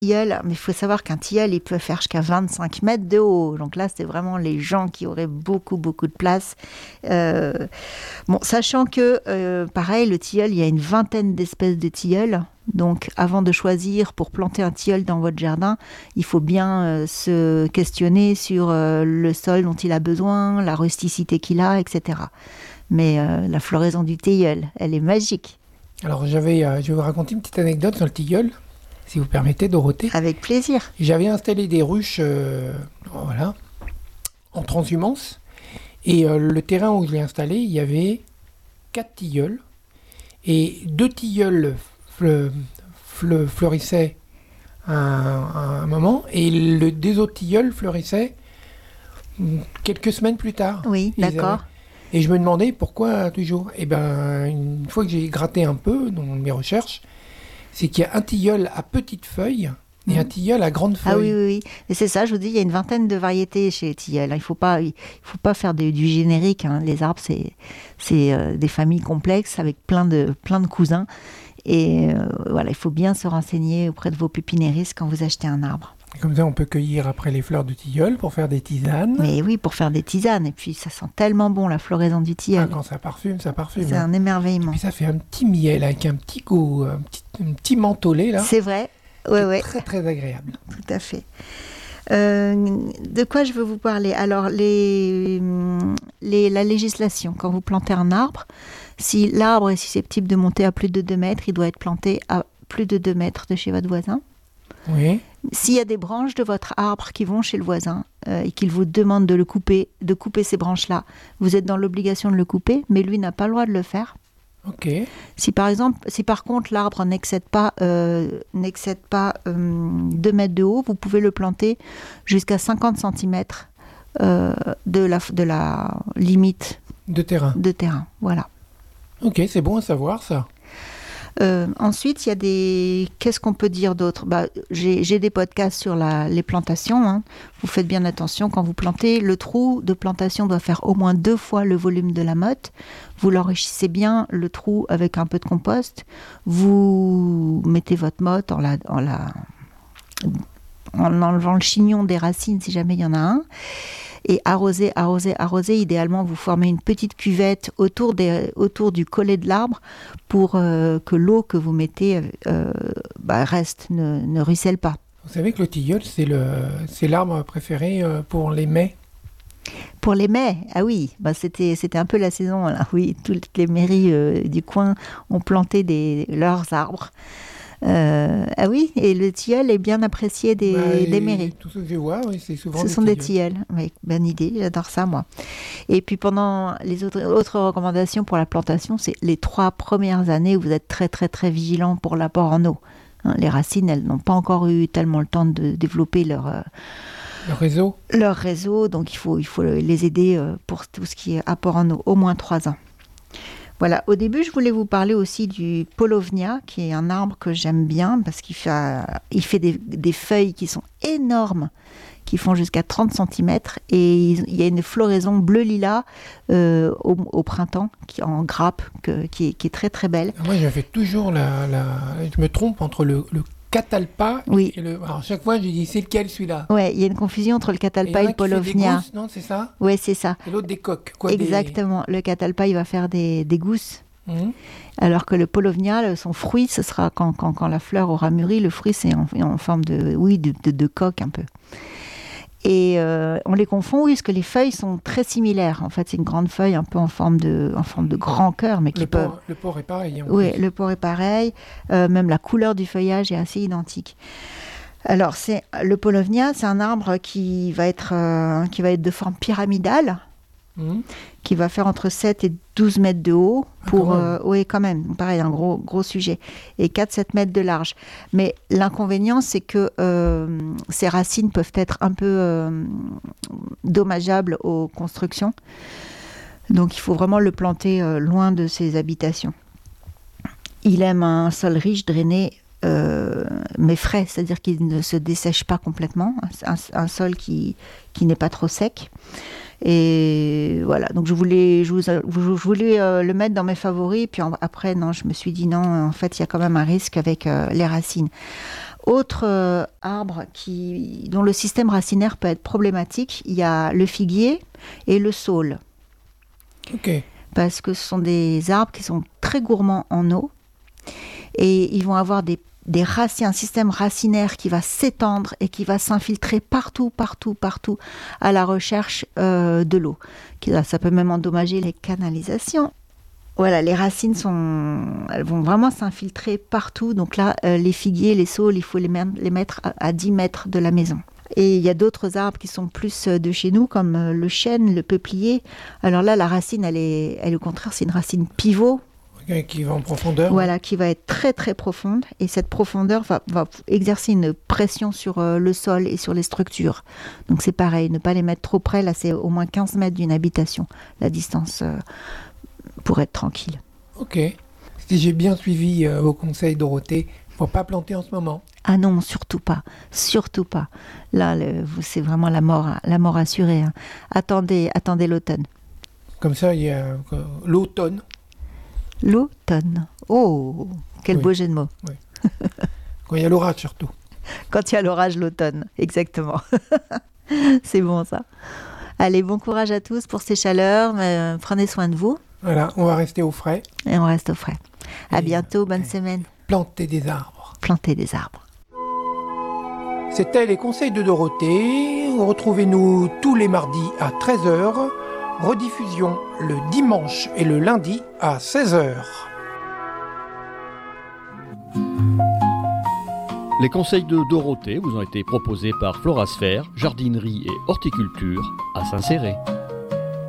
tilleul, mais il faut savoir qu'un tilleul, il peut faire jusqu'à 25 mètres de haut. Donc là, c'est vraiment les gens qui auraient beaucoup, beaucoup de place. Bon, sachant que, pareil, le tilleul, il y a une vingtaine d'espèces de tilleuls. Donc, avant de choisir pour planter un tilleul dans votre jardin, il faut bien se questionner sur le sol dont il a besoin, la rusticité qu'il a, etc. Mais la floraison du tilleul, elle est magique. Alors, je vais vous raconter une petite anecdote sur le tilleul, si vous permettez, Dorothée. Avec plaisir. J'avais installé des ruches en transhumance. Et le terrain où je l'ai installé, il y avait 4 tilleuls. Et 2 tilleuls fleurissaient à un moment. Et des autres tilleuls fleurissaient quelques semaines plus tard. Oui, d'accord. Et je me demandais pourquoi toujours. Et bien, une fois que j'ai gratté un peu dans mes recherches, c'est qu'il y a un tilleul à petites feuilles et un tilleul à grandes feuilles. Ah oui, oui, oui. Et c'est ça, je vous dis, il y a une vingtaine de variétés chez les tilleuls. Il faut pas faire du générique. Hein. Les arbres, c'est des familles complexes avec plein de cousins. Et voilà, il faut bien se renseigner auprès de vos pépinéristes quand vous achetez un arbre. Comme ça, on peut cueillir après les fleurs du tilleul pour faire des tisanes. Mais oui, pour faire des tisanes. Et puis, ça sent tellement bon, la floraison du tilleul. Ah, quand ça parfume, ça parfume. C'est un émerveillement. Et puis, ça fait un petit miel avec un petit goût, un petit mentholé, là. C'est vrai. Ouais. Très, très agréable. Tout à fait. De quoi je veux vous parler ? Alors, la législation. Quand vous plantez un arbre, si l'arbre est susceptible de monter à plus de 2 mètres, il doit être planté à plus de 2 mètres de chez votre voisin. Oui. S'il y a des branches de votre arbre qui vont chez le voisin et qu'il vous demande de couper ces branches-là, vous êtes dans l'obligation de le couper, mais lui n'a pas le droit de le faire. Ok. Si par contre l'arbre n'excède pas 2 mètres de haut, vous pouvez le planter jusqu'à 50 cm de la limite de terrain. Voilà. Ok, c'est bon à savoir ça. Ensuite, il y a qu'est-ce qu'on peut dire d'autre ? J'ai des podcasts sur les plantations. Hein. Vous faites bien attention quand vous plantez. Le trou de plantation doit faire au moins 2 fois le volume de la motte. Vous l'enrichissez bien, le trou, avec un peu de compost. Vous mettez votre motte en enlevant le chignon des racines si jamais il y en a un. Et arroser. Idéalement, vous formez une petite cuvette autour du collet de l'arbre pour que l'eau que vous mettez reste, ne ruisselle pas. Vous savez que le tilleul, c'est l'arbre préféré pour les mets. Pour les mets, ah oui, c'était un peu la saison. Là. Oui, toutes les mairies du coin ont planté leurs arbres. Ah oui, et le tilleul est bien apprécié des mairies. Tout ce que je vois, oui, c'est souvent Ce sont des tilleuls. Oui, bonne idée, j'adore ça moi. Et puis pendant les autres recommandations pour la plantation, c'est les 3 premières années où vous êtes très très très vigilant pour l'apport en eau. Hein, les racines, elles n'ont pas encore eu tellement le temps de développer leur réseau, donc il faut les aider pour tout ce qui est apport en eau, au moins 3 ans. Voilà, au début, je voulais vous parler aussi du Paulownia, qui est un arbre que j'aime bien parce qu'il fait des feuilles qui sont énormes, qui font jusqu'à 30 cm, et il y a une floraison bleu-lilas au printemps, en grappe, qui est très très belle. Moi, j'avais toujours je me trompe entre le catalpa oui. Et alors chaque fois, je dis c'est lequel celui-là ? Ouais, il y a une confusion entre le catalpa et le Paulownia. Des gousses, non, c'est ça ? Ouais, c'est ça. Et l'autre des coques. Exactement. Le catalpa, il va faire des gousses. Alors que le Paulownia, son fruit, ce sera quand la fleur aura mûri, le fruit c'est en forme de coque un peu. Et on les confond, oui, parce que les feuilles sont très similaires. En fait, c'est une grande feuille un peu en forme de grand cœur, mais le port est pareil. Oui, le port est pareil. Même la couleur du feuillage est assez identique. Alors, le Paulownia, c'est un arbre qui va être de forme pyramidale, qui va faire entre 7 et 12 mètres de haut, oui, quand même, pareil, un gros sujet, et 4-7 mètres de large. Mais l'inconvénient, c'est que ces racines peuvent être un peu dommageables aux constructions. Donc, il faut vraiment le planter loin de ses habitations. Il aime un sol riche, drainé, mais frais, c'est-à-dire qu'il ne se dessèche pas complètement, un sol qui n'est pas trop sec. Et voilà, donc je voulais le mettre dans mes favoris, puis après, non, je me suis dit non, en fait, il y a quand même un risque avec les racines. Autre arbre dont le système racinaire peut être problématique, il y a le figuier et le saule. Ok. Parce que ce sont des arbres qui sont très gourmands en eau et ils vont avoir des racines, un système racinaire qui va s'étendre et qui va s'infiltrer partout à la recherche de l'eau. Ça peut même endommager les canalisations. Voilà, les racines elles vont vraiment s'infiltrer partout. Donc là, les figuiers, les saules, il faut les mettre à 10 mètres de la maison. Et il y a d'autres arbres qui sont plus de chez nous, comme le chêne, le peuplier. Alors là, la racine, elle au contraire, c'est une racine pivot. Okay, qui va en profondeur. Voilà, qui va être très très profonde. Et cette profondeur va exercer une pression sur le sol et sur les structures. Donc c'est pareil, ne pas les mettre trop près. Là, c'est au moins 15 mètres d'une habitation, la distance pour être tranquille. Ok. Si j'ai bien suivi vos conseils, Dorothée, il ne faut pas planter en ce moment. Ah non, surtout pas. Surtout pas. Là, c'est vraiment la mort assurée. Hein. Attendez l'automne. Comme ça, il y a l'automne. L'automne. Oh, quel beau jeu de mots. Oui. Quand il y a l'orage surtout. Quand il y a l'orage, l'automne, exactement. C'est bon ça. Allez, bon courage à tous pour ces chaleurs. Prenez soin de vous. Voilà, on va rester au frais. Et on reste au frais. À bientôt, bonne semaine. Plantez des arbres. Plantez des arbres. C'était les conseils de Dorothée. Retrouvez-nous tous les mardis à 13h. Rediffusion le dimanche et le lundi à 16h. Les conseils de Dorothée vous ont été proposés par Florasphère, jardinerie et horticulture à Saint-Céré.